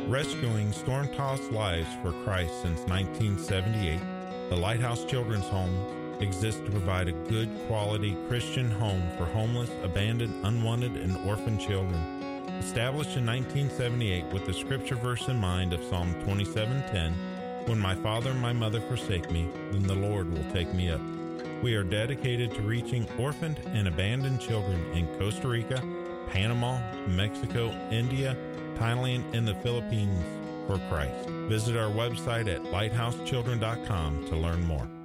Rescuing storm-tossed lives for Christ since 1978, the Lighthouse Children's Home exists to provide a good quality Christian home for homeless, abandoned, unwanted, and orphaned children. Established in 1978 with the scripture verse in mind of Psalm 27:10, "When my father and my mother forsake me, then the Lord will take me up." We are dedicated to reaching orphaned and abandoned children in Costa Rica, Panama, Mexico, India, Thailand, and the Philippines for Christ. Visit our website at lighthousechildren.com to learn more.